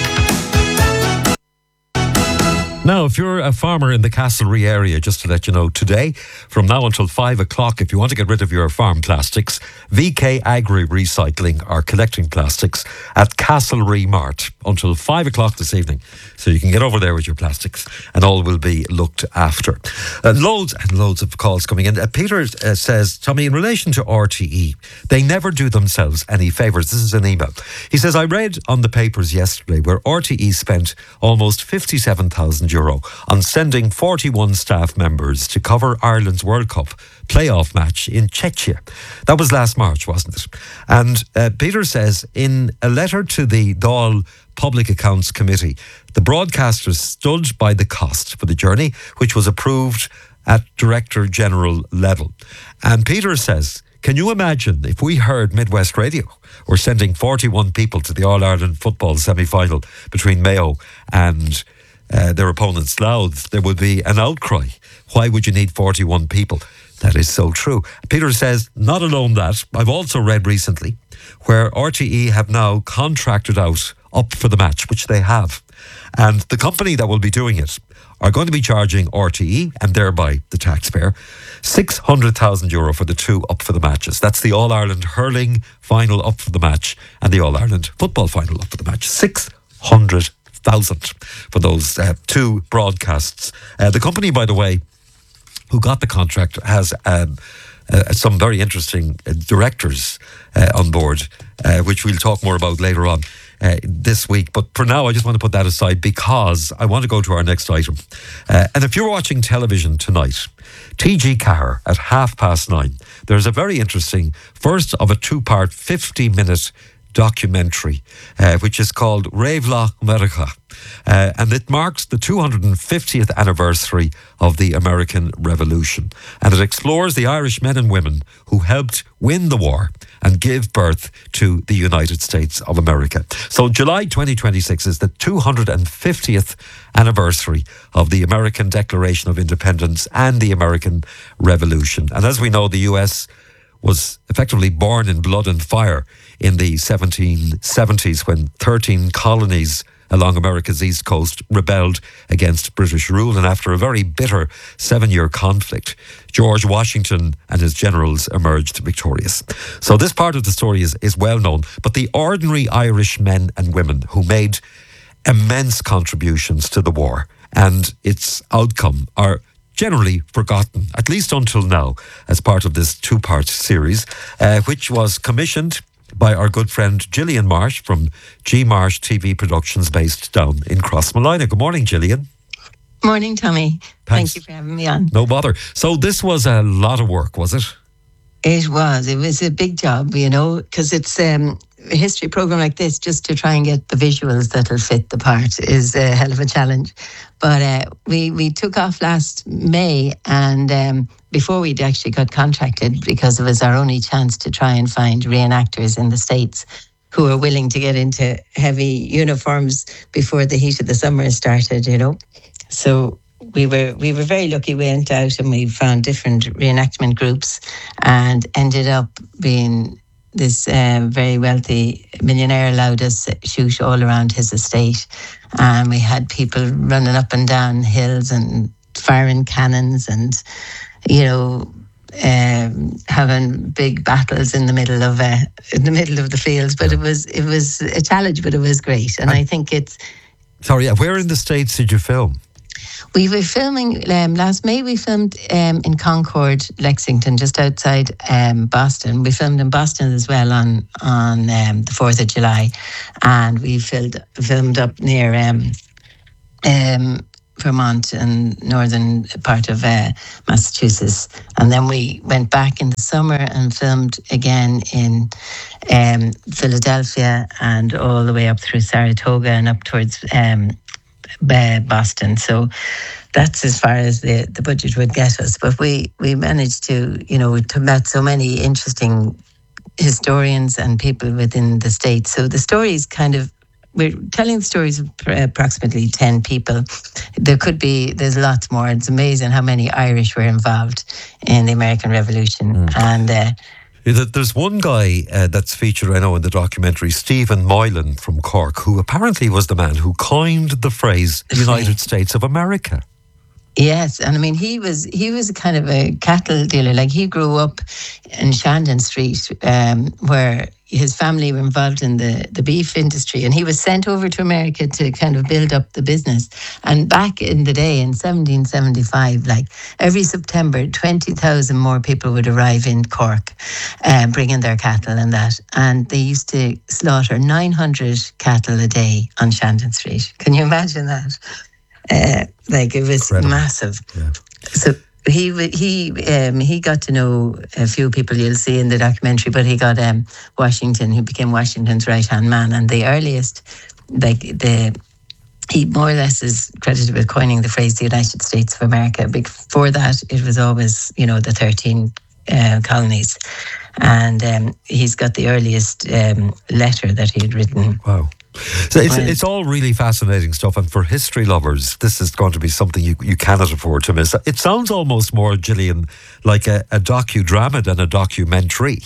Now, if you're a farmer in the Castlerea area, just to let you know, today, from now until five o'clock, if you want to get rid of your farm plastics, V K Agri Recycling are collecting plastics at Castlerea Mart until five o'clock this evening. So you can get over there with your plastics and all will be looked after. Uh, loads and loads of calls coming in. Uh, Peter uh, says, Tommy, in relation to R T E, they never do themselves any favours. This is an email. He says, I read on the papers yesterday where R T E spent almost fifty-seven thousand euro on sending forty-one staff members to cover Ireland's World Cup playoff match in Czechia. That was last March, wasn't it? And uh, Peter says, in a letter to the Dáil Public Accounts Committee, the broadcasters stood by the cost for the journey, which was approved at Director General level. And Peter says, can you imagine if we heard Midwest Radio were sending forty-one people to the All-Ireland football semi-final between Mayo and uh, their opponents, Louth? There would be an outcry. Why would you need forty-one people? That is so true. Peter says, not alone that, I've also read recently where R T E have now contracted out Up for the Match, which they have. And the company that will be doing it are going to be charging R T E, and thereby the taxpayer, six hundred thousand euro for the two Up for the Matches. That's the All-Ireland hurling final Up for the Match and the All-Ireland football final Up for the Match. six hundred thousand for those uh, two broadcasts. Uh, the company, by the way, who got the contract has um, uh, some very interesting uh, directors uh, on board, uh, which we'll talk more about later on uh, this week. But for now, I just want to put that aside because I want to go to our next item. Uh, and if you're watching television tonight, T G Cahir at half past nine, there's a very interesting first of a two-part fifty-minute documentary, uh, which is called Réabhlach America. Uh, and it marks the two hundred fiftieth anniversary of the American Revolution. And it explores the Irish men and women who helped win the war and give birth to the United States of America. So July twenty twenty-six is the two hundred fiftieth anniversary of the American Declaration of Independence and the American Revolution. And as we know, the U S was effectively born in blood and fire in the seventeen seventies when thirteen colonies along America's east coast rebelled against British rule. And after a very bitter seven-year conflict, George Washington and his generals emerged victorious. So this part of the story is, is well known, but the ordinary Irish men and women who made immense contributions to the war and its outcome are generally forgotten, at least until now, as part of this two-part series, uh, which was commissioned by our good friend Gillian Marsh from G Marsh T V Productions based down in Crossmolina. Good morning, Gillian. Morning, Tommy. Thanks. Thank you for having me on. No bother. So this was a lot of work, was it? It was. It was a big job, you know, because it's um, a history program like this, just to try and get the visuals that'll fit the part is a hell of a challenge. But uh, we, we took off last May, and um, before we'd actually got contracted, because it was our only chance to try and find reenactors in the States who were willing to get into heavy uniforms before the heat of the summer started, you know. So we were we were very lucky. We went out and we found different reenactment groups and ended up being this uh, very wealthy millionaire allowed us shoot all around his estate. And we had people running up and down hills and firing cannons and, you know, um, having big battles in the middle of uh, in the middle of the fields. But it was it was a challenge, but it was great. And I, I think it's... Sorry, where in the States did you film? We were filming um, last May. We filmed um, in Concord, Lexington, just outside um, Boston. We filmed in Boston as well on on um, the Fourth of July, and we filmed filmed up near um, um, Vermont and northern part of uh, Massachusetts. And then we went back in the summer and filmed again in um, Philadelphia and all the way up through Saratoga and up towards Um, Uh, Boston. So that's as far as the, the budget would get us. But we, we managed to, you know, to met so many interesting historians and people within the States. So the stories kind of, we're telling the stories of approximately ten people. There could be, there's lots more. It's amazing how many Irish were involved in the American Revolution. Mm. And uh, there's one guy uh, that's featured, I know, in the documentary, Stephen Moylan from Cork, who apparently was the man who coined the phrase United States of America. Yes, and I mean, he was he was a kind of a cattle dealer. Like, he grew up in Shandon Street, um, where his family were involved in the, the beef industry, and he was sent over to America to kind of build up the business. And back in the day, in seventeen seventy-five, like every September, twenty thousand more people would arrive in Cork, uh, bringing their cattle and that. And they used to slaughter nine hundred cattle a day on Shandon Street. Can you imagine that? Uh, like, it was Incredible. Massive. Yeah. So he he um, he got to know a few people you'll see in the documentary, but he got um, Washington, who became Washington's right hand man, and the earliest, like the he more or less is credited with coining the phrase the United States of America. Before that, it was always, you know, the thirteen uh, colonies, and um, he's got the earliest um, letter that he had written. Wow. So it's, it's all really fascinating stuff, and for history lovers, this is going to be something you, you cannot afford to miss. It sounds almost more, Gillian, like a, a docudrama than a documentary.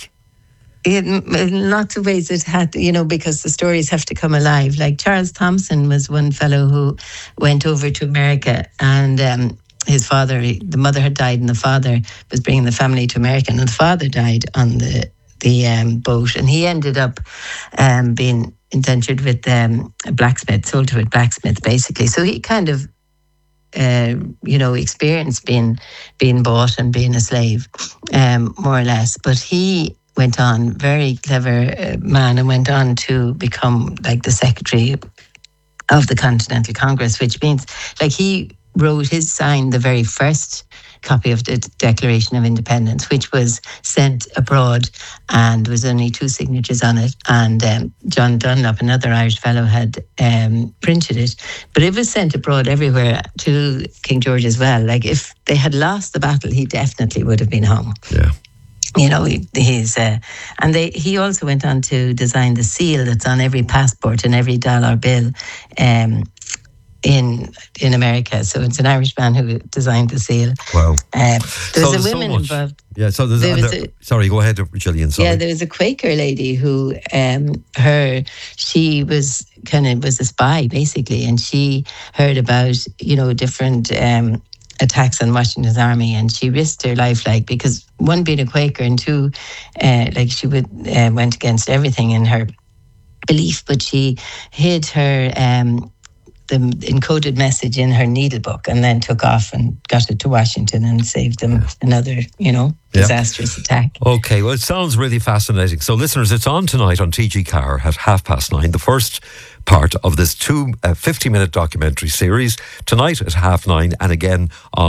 In, in lots of ways it had, you know, because the stories have to come alive. Like Charles Thompson was one fellow who went over to America, and um, his father, the mother had died, and the father was bringing the family to America, and the father died on the, the um, boat, and he ended up um, being indentured with um, a blacksmith, sold to a blacksmith, basically. So he kind of, uh, you know, experienced being being bought and being a slave, um, more or less. But he went on, very clever uh, man, and went on to become like the secretary of the Continental Congress, which means, like, he wrote his sign the very first copy of the Declaration of Independence, which was sent abroad, and was only two signatures on it. And um, John Dunlop, another Irish fellow, had um, printed it. But it was sent abroad everywhere to King George as well. Like, if they had lost the battle, he definitely would have been hung. Yeah. You know, he, he's, uh, and they, he also went on to design the seal that's on every passport and every dollar bill um, in in America. So it's an Irishman who designed the seal. Wow. Uh, there was so a woman so involved. Yeah, so there's, there was there, a, sorry, go ahead, Gillian. Sorry. Yeah, there was a Quaker lady who, um, her, she was kind of was a spy basically, and she heard about, you know, different um, attacks on Washington's army, and she risked her life, like, because one, being a Quaker, and two, uh, like, she would uh, went against everything in her belief, but she hid her um, the encoded message in her needle book, and then took off and got it to Washington and saved them another, you know, disastrous yeah. attack. Okay, well, it sounds really fascinating. So, listeners, it's on tonight on T G Car at half past nine, the first part of this two uh, fifty-minute documentary series, tonight at half nine, and again on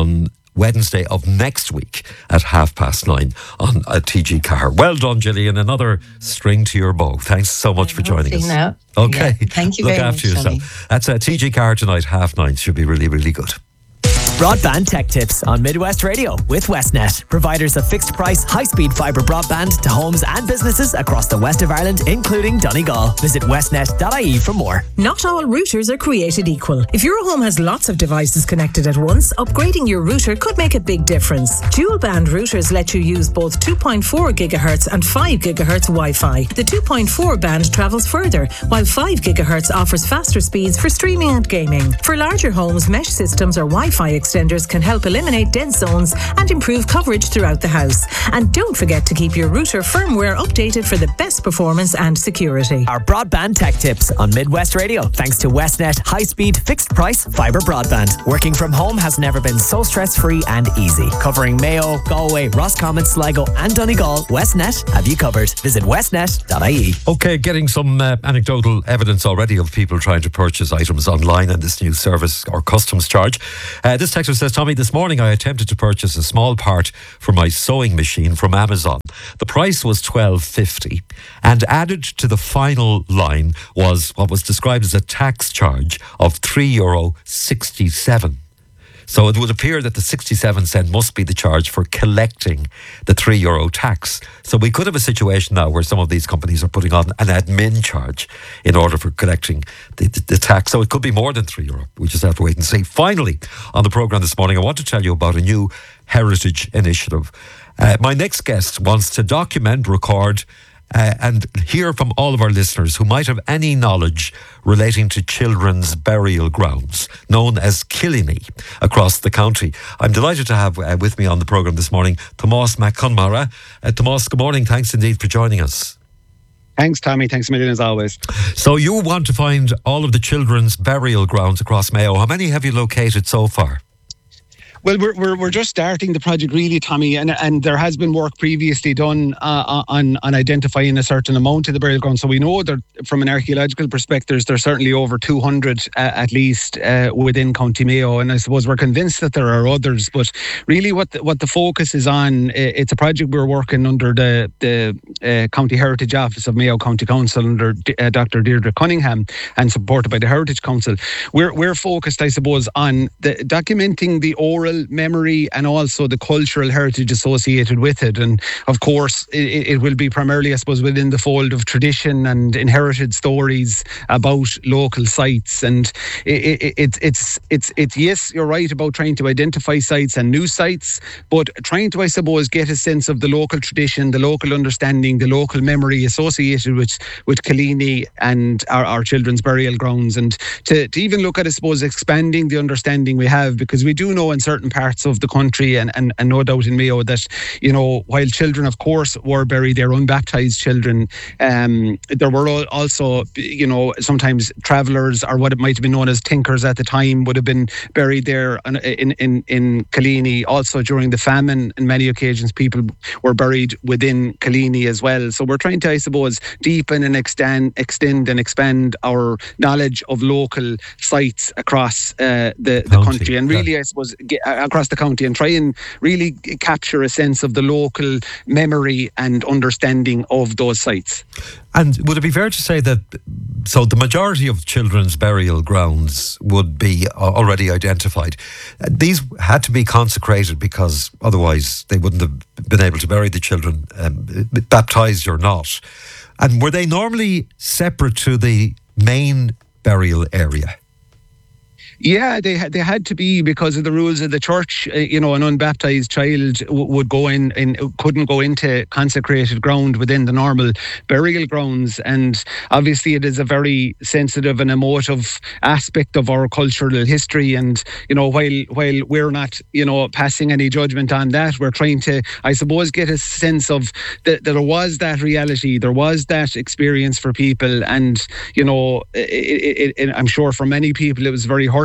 Wednesday of next week at half past nine on a T G car. Well done, Gillian. Another string to your bow. Thanks so much for joining us. Now. Okay. Yeah, thank you Look very after much, yourself. Tommy. That's a T G car tonight, half nine. Should be really, really good. Broadband Tech Tips on Midwest Radio with Westnet, providers of fixed price, high speed fibre broadband to homes and businesses across the west of Ireland, including Donegal. Visit westnet dot I E for more. Not all routers are created equal. If your home has lots of devices connected at once, upgrading your router could make a big difference. Dual band routers let you use both two point four gigahertz and five gigahertz Wi-Fi. The two point four band travels further, while five gigahertz offers faster speeds for streaming and gaming. For larger homes, mesh systems or Wi-Fi extenders can help eliminate dead zones and improve coverage throughout the house. And don't forget to keep your router firmware updated for the best performance and security. Our Broadband Tech Tips on Midwest Radio, thanks to Westnet high speed fixed price fibre broadband. Working from home has never been so stress free and easy. Covering Mayo, Galway, Roscommon, Sligo and Donegal, Westnet have you covered. Visit westnet dot I E. Okay, getting some uh, anecdotal evidence already of people trying to purchase items online and this new service or customs charge. Uh, this texter says, Tommy, this morning I attempted to purchase a small part for my sewing machine from Amazon. The price was twelve fifty, and added to the final line was what was described as a tax charge of three euro sixty-seven. So it would appear that the sixty-seven cent must be the charge for collecting the three euro tax. So we could have a situation now where some of these companies are putting on an admin charge in order for collecting the, the, the tax. So it could be more than three euro. We just have to wait and see. Finally, on the programme this morning, I want to tell you about a new heritage initiative. Uh, my next guest wants to document, record, Uh, and hear from all of our listeners who might have any knowledge relating to children's burial grounds, known as Killiney, across the county. I'm delighted to have uh, with me on the programme this morning, Tomás McConmara. Uh, Tomás, good morning. Thanks indeed for joining us. Thanks, Tommy. Thanks a million as always. So you want to find all of the children's burial grounds across Mayo. How many have you located so far? Well, we're, we're we're just starting the project really, Tommy, and and there has been work previously done uh, on on identifying a certain amount of the burial ground. So we know that from an archaeological perspective, there's certainly over two hundred uh, at least uh, within County Mayo, and I suppose we're convinced that there are others. But really, what the, what the focus is on, it's a project we're working under the the uh, County Heritage Office of Mayo County Council under uh, Doctor Deirdre Cunningham and supported by the Heritage Council. We're we're focused, I suppose, on the, documenting the oral memory and also the cultural heritage associated with it. And of course, it, it will be primarily, I suppose, within the fold of tradition and inherited stories about local sites. And it, it, it, it's, it's, it's, yes, you're right about trying to identify sites and new sites, but trying to, I suppose, get a sense of the local tradition, the local understanding, the local memory associated with, with Killiney and our, our children's burial grounds. And to, to even look at, I suppose, expanding the understanding we have, because we do know in certain parts of the country and, and, and no doubt in Mayo that, you know, while children, of course, were buried, they're unbaptised children, um, there were also, you know, sometimes travellers or what it might have been known as tinkers at the time would have been buried there in, in, in Killiney. Also during the famine, on many occasions, people were buried within Killiney as well. So we're trying to, I suppose, deepen and extend, extend and expand our knowledge of local sites across uh, the, the country. And really, I suppose, get, across the county and try and really capture a sense of the local memory and understanding of those sites. And would it be fair to say that, so the majority of children's burial grounds would be already identified? These had to be consecrated because otherwise they wouldn't have been able to bury the children, um, baptised or not. And were they normally separate to the main burial area? Yeah, they had they had to be because of the rules of the church. Uh, you know, an unbaptized child w- would go in and couldn't go into consecrated ground within the normal burial grounds. And obviously, it is a very sensitive and emotive aspect of our cultural history. And you know, while while we're not, you know, passing any judgment on that, we're trying to, I suppose, get a sense of that, that there was that reality, there was that experience for people, and you know, it, it, it, I'm sure for many people it was very hurtful.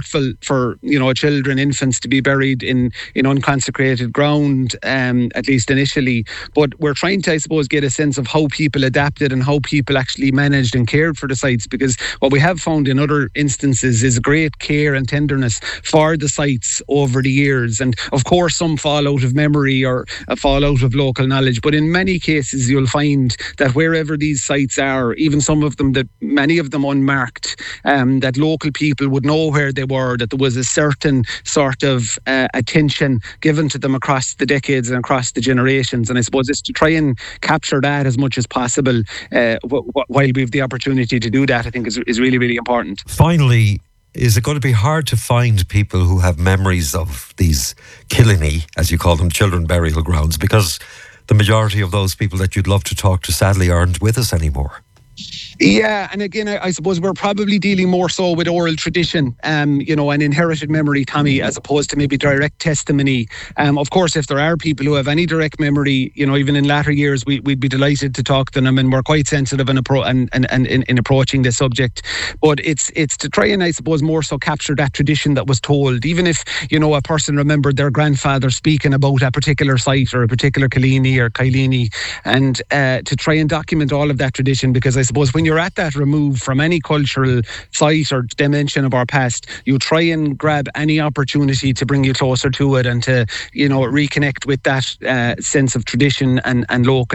hurtful for, you know, children, infants to be buried in, in unconsecrated ground, um, at least initially. But we're trying to, I suppose, get a sense of how people adapted and how people actually managed and cared for the sites, because what we have found in other instances is great care and tenderness for the sites over the years. And of course, some fall out of memory or fall out of local knowledge. But in many cases, you'll find that wherever these sites are, even some of them, that many of them unmarked, um, that local people would know where they were, that there was a certain sort of uh, attention given to them across the decades and across the generations. And I suppose it's to try and capture that as much as possible uh, w- w- while we have the opportunity to do that, I think is, is really, really important. Finally, is it going to be hard to find people who have memories of these Killiney, as you call them, children burial grounds? Because the majority of those people that you'd love to talk to sadly aren't with us anymore. Yeah, and again, I, I suppose we're probably dealing more so with oral tradition, um, you know, and inherited memory, Tommy, as opposed to maybe direct testimony. Um, of course, if there are people who have any direct memory, you know, even in latter years, we, we'd be delighted to talk to them, and we're quite sensitive in, appro- and, and, and in, in approaching the subject. But it's it's to try and, I suppose, more so capture that tradition that was told, even if, you know, a person remembered their grandfather speaking about a particular site or a particular Killiney or Killiney, and uh, to try and document all of that tradition, because I suppose when you're at that remove from any cultural site or dimension of our past, you try and grab any opportunity to bring you closer to it and to, you know, reconnect with that uh, sense of tradition and, and local